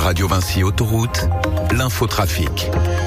Radio Vinci Autoroute, l'infotrafic.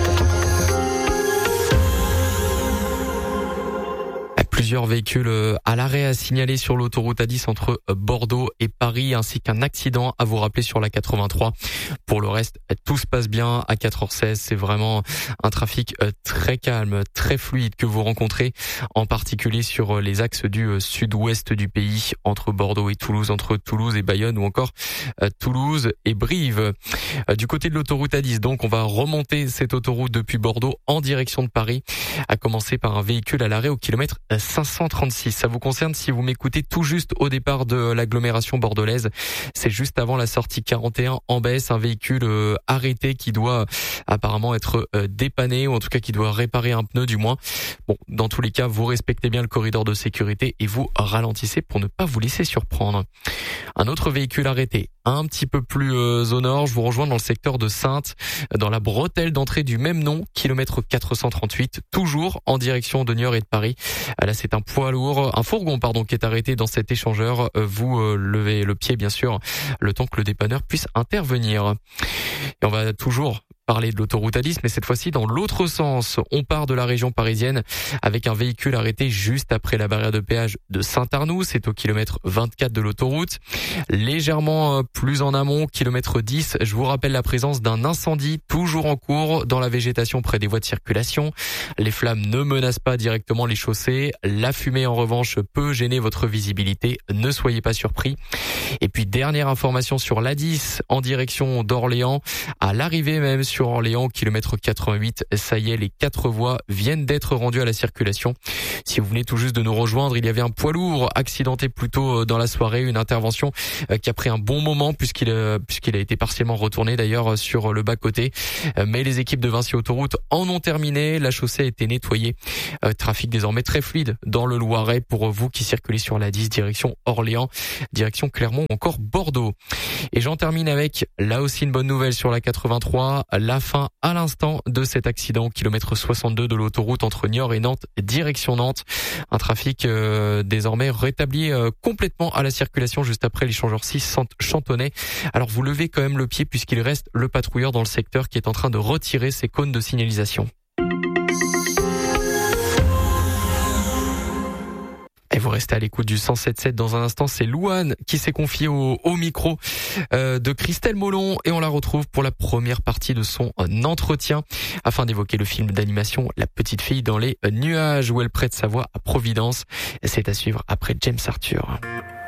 Plusieurs véhicules à l'arrêt à signaler sur l'autoroute A10 entre Bordeaux et Paris, ainsi qu'un accident à vous rappeler sur la 83. Pour le reste, tout se passe bien à 4h16. C'est vraiment un trafic très calme, très fluide que vous rencontrez, en particulier sur les axes du sud-ouest du pays, entre Bordeaux et Toulouse, entre Toulouse et Bayonne ou encore Toulouse et Brive. Du côté de l'autoroute A10, donc, on va remonter cette autoroute depuis Bordeaux en direction de Paris, à commencer par un véhicule à l'arrêt au kilomètre 536. Ça vous concerne si vous m'écoutez tout juste au départ de l'agglomération bordelaise. C'est juste avant la sortie 41 en baisse, un véhicule arrêté qui doit apparemment être dépanné, ou en tout cas qui doit réparer un pneu du moins. Bon, dans tous les cas, vous respectez bien le corridor de sécurité et vous ralentissez pour ne pas vous laisser surprendre. Un autre véhicule arrêté un petit peu plus au nord, je vous rejoins dans le secteur de Saintes, dans la bretelle d'entrée du même nom, kilomètre 438, toujours en direction de Niort et de Paris. Là, c'est un fourgon, qui est arrêté dans cet échangeur. Vous levez le pied, bien sûr, le temps que le dépanneur puisse intervenir. Et on va toujours parler de l'autoroute A10, mais cette fois-ci dans l'autre sens. On part de la région parisienne avec un véhicule arrêté juste après la barrière de péage de Saint-Arnoux. C'est au kilomètre 24 de l'autoroute. Légèrement plus en amont, kilomètre 10, je vous rappelle la présence d'un incendie toujours en cours dans la végétation près des voies de circulation. Les flammes ne menacent pas directement les chaussées. La fumée, en revanche, peut gêner votre visibilité. Ne soyez pas surpris. Et puis, dernière information sur l'A10 en direction d'Orléans. À l'arrivée même sur Orléans, kilomètre 88, ça y est, les 4 voies viennent d'être rendues à la circulation. Si vous venez tout juste de nous rejoindre, il y avait un poids lourd accidenté plus tôt dans la soirée, une intervention qui a pris un bon moment puisqu'il a été partiellement retourné d'ailleurs sur le bas-côté. Mais les équipes de Vinci Autoroute en ont terminé, la chaussée a été nettoyée. Trafic désormais très fluide dans le Loiret pour vous qui circulez sur la 10 direction Orléans, direction Clermont ou encore Bordeaux. Et j'en termine avec là aussi une bonne nouvelle sur la 83, la fin à l'instant de cet accident, kilomètre 62 de l'autoroute entre Niort et Nantes, direction Nantes. Un trafic désormais rétabli complètement à la circulation juste après l'échangeur 6 Chantonnay. Alors vous levez quand même le pied puisqu'il reste le patrouilleur dans le secteur qui est en train de retirer ses cônes de signalisation. Et vous restez à l'écoute du 107.7. Dans un instant, c'est Louane qui s'est confiée au micro de Christelle Molon et on la retrouve pour la première partie de son entretien afin d'évoquer le film d'animation La Petite Fille dans les Nuages où elle prête sa voix à Providence. C'est à suivre après James Arthur.